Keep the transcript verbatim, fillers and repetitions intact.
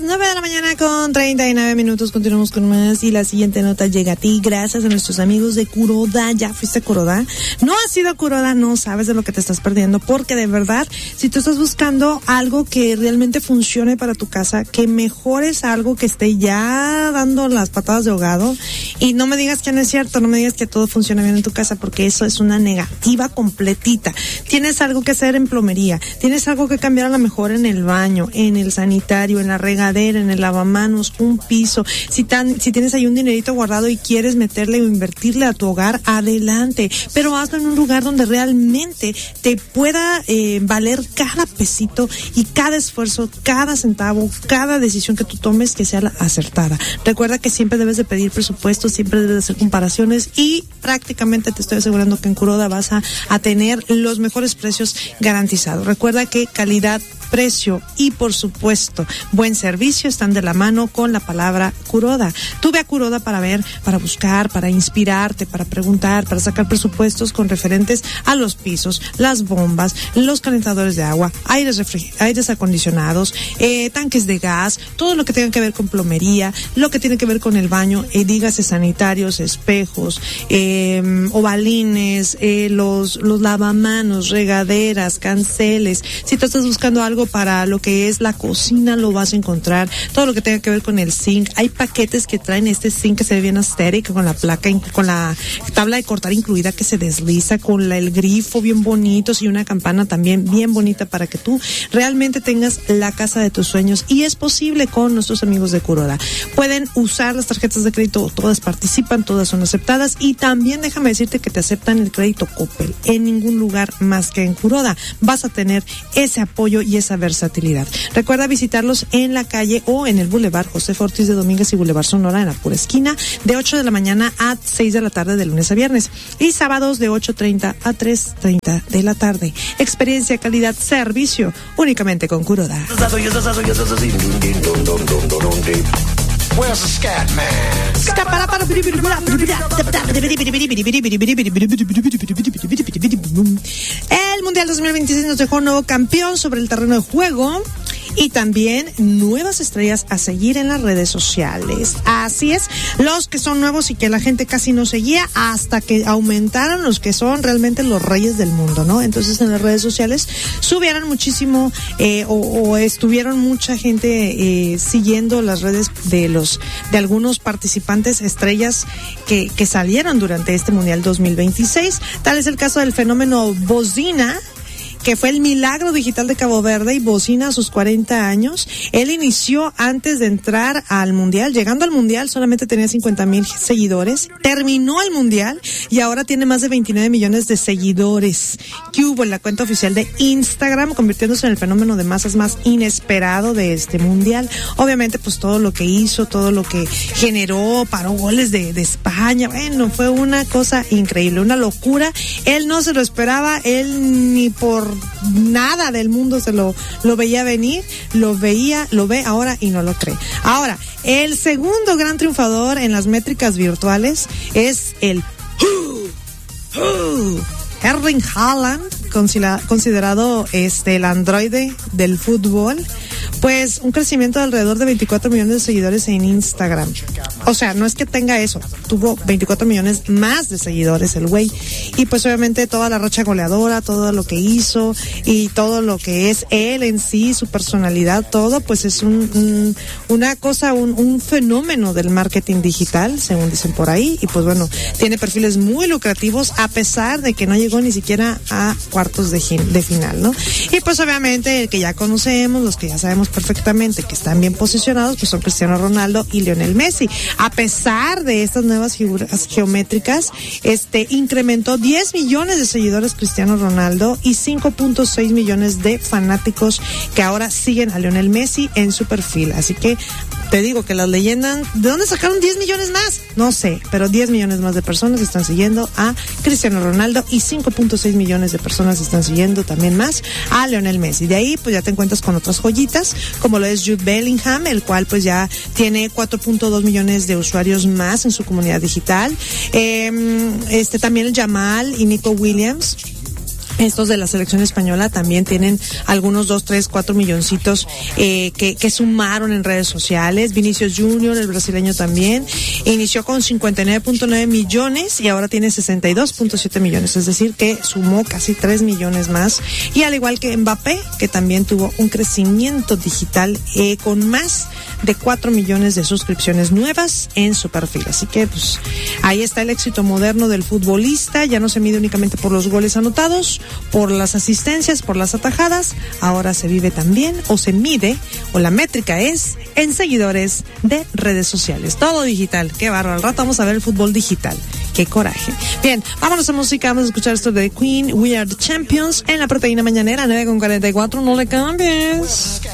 nueve de la mañana con treinta y nueve minutos, continuamos con más y la siguiente nota llega a ti gracias a nuestros amigos de Kuroda. ¿Ya fuiste a Kuroda? ¿No has ido a Kuroda? No sabes de lo que te estás perdiendo, porque de verdad, si tú estás buscando algo que realmente funcione para tu casa, que mejores algo que esté ya dando las patadas de ahogado, y no me digas que no es cierto, no me digas que todo funciona bien en tu casa, porque eso es una negativa completita. Tienes algo que hacer en plomería, tienes algo que cambiar a lo mejor en el baño, en el sanitario, en la regadera, en el lavamanos, un piso. Si tan, si tienes ahí un dinerito guardado y quieres meterle o invertirle a tu hogar, adelante. Pero hazlo en un lugar donde realmente te pueda eh, valer cada pesito y cada esfuerzo, cada centavo, cada decisión que tú tomes que sea la acertada. Recuerda que siempre debes de pedir presupuestos, siempre debes de hacer comparaciones y prácticamente te estoy asegurando que en Kuroda vas a, a tener los mejores precios garantizados. Recuerda que calidad, precio y por supuesto buen servicio están de la mano con la palabra Kuroda. Tú ve a Kuroda para ver, para buscar, para inspirarte, para preguntar, para sacar presupuestos con referentes a los pisos, las bombas, los calentadores de agua, aires refriger- aires acondicionados, eh, tanques de gas, todo lo que tenga que ver con plomería, lo que tiene que ver con el baño, eh, dígase sanitarios, espejos, eh, ovalines, eh, los, los lavamanos, regaderas, canceles. Si tú estás buscando algo para lo que es la cocina, lo vas a encontrar. Todo lo que tenga que ver con el zinc. Hay paquetes que traen este zinc que se ve bien aesthetic, con la placa, con la tabla de cortar incluida que se desliza, con la, el grifo bien bonito y una campana también bien bonita para que tú realmente tengas la casa de tus sueños. Y es posible con nuestros amigos de Kuroda. Pueden usar las tarjetas de crédito, todas participan, todas son aceptadas, y también déjame decirte que te aceptan el crédito Coppel. En ningún lugar más que en Kuroda vas a tener ese apoyo y esa versatilidad. Recuerda visitarlos en la calle o en el Boulevard José Ortiz de Domínguez y Boulevard Sonora, en la pura esquina, de ocho de la mañana a seis de la tarde de lunes a viernes, y sábados de ocho treinta a tres treinta de la tarde. Experiencia, calidad, servicio únicamente con Kuroda. Where's the scat man? El Mundial dos mil veintiséis nos dejó un nuevo campeón sobre el terreno de juego y también nuevas estrellas a seguir en las redes sociales. Así es, los que son nuevos y que la gente casi no seguía, hasta que aumentaron los que son realmente los reyes del mundo, ¿no? Entonces en las redes sociales subieron muchísimo eh, o, o estuvieron mucha gente eh, siguiendo las redes de los de algunos participantes estrellas que, que salieron durante este Mundial dos mil veintiséis. Tal es el caso del fenómeno Bocina, que fue el milagro digital de Cabo Verde, y Bocina a sus cuarenta años. Él inició antes de entrar al Mundial. Llegando al Mundial solamente tenía cincuenta mil seguidores. Terminó el Mundial y ahora tiene más de veintinueve millones de seguidores que hubo en la cuenta oficial de Instagram, convirtiéndose en el fenómeno de masas más inesperado de este Mundial. Obviamente, pues todo lo que hizo, todo lo que generó, paró goles de, de España. Bueno, fue una cosa increíble, una locura. Él no se lo esperaba, él ni por nada del mundo se lo, lo veía venir, lo veía, lo ve ahora y no lo cree. Ahora, el segundo gran triunfador en las métricas virtuales es el Erling Haaland, considerado este el androide del fútbol. Pues un crecimiento de alrededor de veinticuatro millones de seguidores en Instagram. O sea, no es que tenga eso, tuvo veinticuatro millones más de seguidores el güey. Y pues obviamente toda la racha goleadora, todo lo que hizo y todo lo que es él en sí, su personalidad, todo, pues es un, un una cosa, un, un fenómeno del marketing digital, según dicen por ahí. Y pues bueno, tiene perfiles muy lucrativos a pesar de que no llegó ni siquiera a cuartos de, de final, ¿no? Y pues obviamente el que ya conocemos, los que ya sabemos perfectamente que están bien posicionados, pues son Cristiano Ronaldo y Lionel Messi. A pesar de estas nuevas figuras geométricas, este incrementó diez millones de seguidores Cristiano Ronaldo y cinco punto seis millones de fanáticos que ahora siguen a Lionel Messi en su perfil. Así que te digo que las leyendas, ¿de dónde sacaron diez millones más? No sé, pero diez millones más de personas están siguiendo a Cristiano Ronaldo y cinco punto seis millones de personas están siguiendo también más a Lionel Messi. De ahí pues ya te encuentras con otras joyitas, como lo es Jude Bellingham, el cual pues ya tiene cuatro punto dos millones de usuarios más en su comunidad digital. Eh, este también el Yamal y Nico Williams. estos de la selección española también tienen algunos dos, tres, cuatro milloncitos eh, que, que sumaron en redes sociales. Vinicius Junior, el brasileño también, inició con cincuenta y nueve punto nueve millones y ahora tiene sesenta y dos punto siete millones, es decir que sumó casi tres millones más. Y al igual que Mbappé, que también tuvo un crecimiento digital eh, con más de cuatro millones de suscripciones nuevas en su perfil. Así que pues ahí está el éxito moderno del futbolista. Ya no se mide únicamente por los goles anotados, por las asistencias, por las atajadas. Ahora se vive también, o se mide, o la métrica es en seguidores de redes sociales. Todo digital. Qué bárbaro. Al rato vamos a ver el fútbol digital. Qué coraje. Bien, vámonos a música. Vamos a escuchar esto de Queen, We Are the Champions, en la Proteína Mañanera, nueve con cuarenta y cuatro. No le cambies.